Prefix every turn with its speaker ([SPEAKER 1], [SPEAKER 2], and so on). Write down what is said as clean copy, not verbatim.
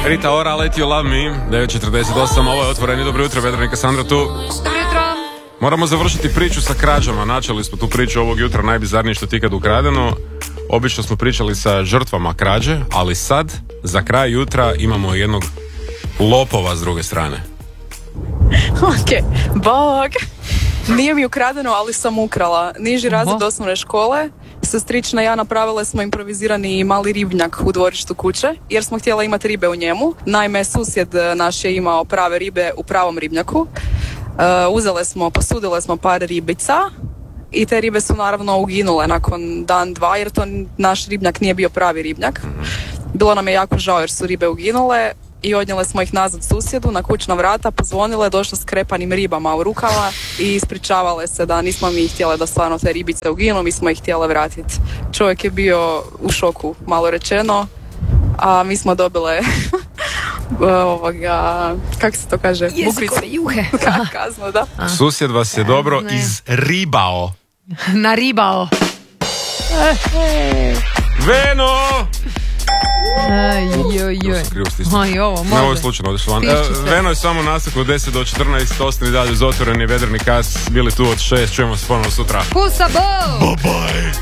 [SPEAKER 1] Rita Ora, Let You Love Me, 9.48, ovo je Otvoreni, dobro jutro, Vedran i Kasandra tu.
[SPEAKER 2] Dobro jutro.
[SPEAKER 1] Moramo završiti priču sa krađama, načeli smo tu priču ovog jutra, najbizarnije što ti ikad ukradeno. Obično smo pričali sa žrtvama krađe, ali sad, za kraj jutra, imamo jednog lopova s druge strane.
[SPEAKER 3] Ok, bog. Nije mi ukradeno, ali sam ukrala. Niži razred osnovne škole. Sestrična i ja napravile smo improvizirani mali ribnjak u dvorištu kuće, jer smo htjela imati ribe u njemu. Naime, susjed naš je imao prave ribe u pravom ribnjaku. Posudile smo par ribica i te ribe su naravno uginule nakon dan, dva, jer to naš ribnjak nije bio pravi ribnjak. Bilo nam je jako žao jer su ribe uginule i odnijele smo ih nazad susjedu na kućna vrata, pozvonile, došle s krepanim ribama u rukama i ispričavale se da nismo mi htjele da stvarno te ribice uginu, mi smo ih htjele vratiti. Čovjek je bio u šoku, malo rečeno, a mi smo dobile kako se to kaže?
[SPEAKER 2] Jezikove juhe.
[SPEAKER 3] Kazno, da.
[SPEAKER 1] Susjed vas je dobro izribao.
[SPEAKER 2] Naribao.
[SPEAKER 1] Veno!
[SPEAKER 2] Ajoj.
[SPEAKER 1] Ne, ovo je slučajno otišlo van. Veno je samo nastavak od 10 do 14, ostani dalje uz Otvoreni, Vedran i Kas, bili tu od 6, čujemo se ponovno sutra.
[SPEAKER 2] Pusa bo!
[SPEAKER 1] Bye bye!